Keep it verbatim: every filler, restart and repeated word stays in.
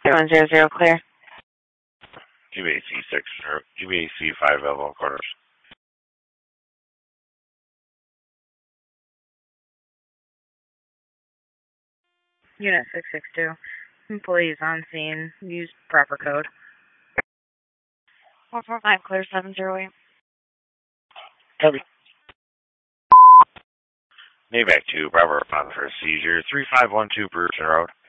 one zero zero clear. G B A C six, G B A C five level quarters. Unit six six two. Employees on scene. Use proper code. one four five clear seven zero eight. Copy. Navac two, Bravo respond for seizure three five one two Bruton Road.